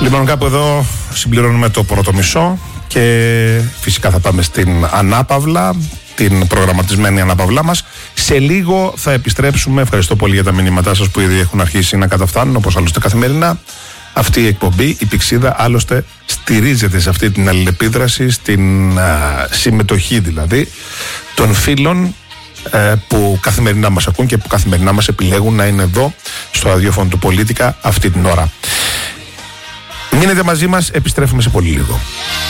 Λοιπόν, κάπου εδώ συμπληρώνουμε το πρώτο μισό και φυσικά θα πάμε στην ανάπαυλα, την προγραμματισμένη ανάπαυλά μας. Σε λίγο θα επιστρέψουμε. Ευχαριστώ πολύ για τα μηνύματά σας που ήδη έχουν αρχίσει να καταφθάνουν, όπως άλλωστε καθημερινά. Αυτή η εκπομπή, η Πηξίδα, άλλωστε στηρίζεται σε αυτή την αλληλεπίδραση, στην συμμετοχή δηλαδή των φίλων που καθημερινά μας ακούν και που καθημερινά μας επιλέγουν να είναι εδώ στο ραδιόφωνο του Πολίτικα αυτή την ώρα. Μείνετε μαζί μας, επιστρέφουμε σε πολύ λίγο.